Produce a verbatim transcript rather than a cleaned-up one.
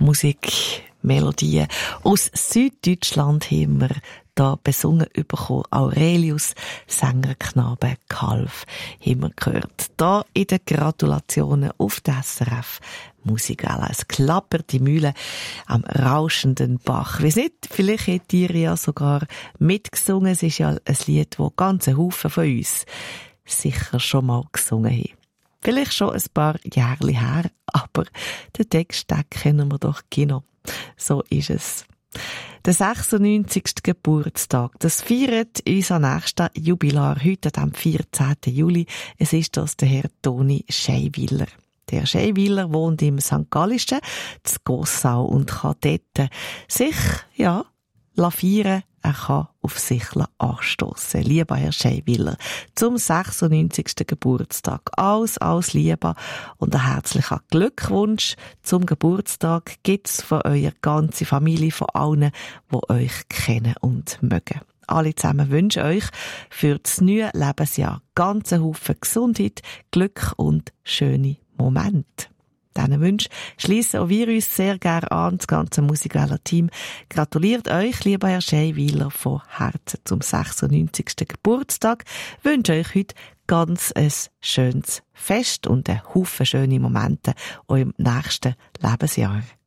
Musik, Melodien aus Süddeutschland haben wir da besungen bekommen. Aurelius, Sängerknabe, Kalf, haben wir gehört. Da in den Gratulationen auf der S R F Musikwelle. Es klappert die Mühle am rauschenden Bach. Weiss nicht, vielleicht habt ihr ja sogar mitgesungen. Es ist ja ein Lied, das ganze Haufen von uns sicher schon mal gesungen haben. Vielleicht schon ein paar Jahre her, aber den Text den kennen wir doch genau. So ist es. Der sechsundneunzigste Geburtstag, das feiert unser nächster Jubilar heute am vierzehnten Juli. Es ist das der Herr Toni Scheiwiller. Der Herr Scheiwiller wohnt im Sankt Gallischen, zu Gossau, und kann dort sich, ja, feiern. Er kann auf sich anstossen. Lieber Herr Scheiwiller, zum sechsundneunzigsten Geburtstag. Alles, alles Liebe und ein herzlicher Glückwunsch zum Geburtstag gibt's von eurer ganzen Familie, von allen, die euch kennen und mögen. Alle zusammen wünschen euch für das neue Lebensjahr ganz einen Haufen Gesundheit, Glück und schöne Momente. Diesen Wunsch schliessen auch wir uns sehr gerne an. Das ganze Musikwelle-Team gratuliert euch, lieber Herr Scheiwiller, von Herzen zum sechsundneunzigsten Geburtstag. Ich wünsche euch heute ganz ein schönes Fest und einen Haufen schöne Momente auch im nächsten Lebensjahr.